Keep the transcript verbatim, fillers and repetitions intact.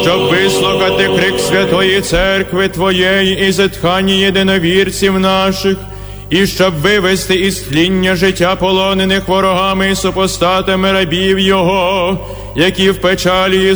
щоб вислухати крик Святої Церкви Твоєї і зітхання єдиновірців наших, і щоб вивести із тління життя полонених ворогами і супостатами рабів Його, які в печалі і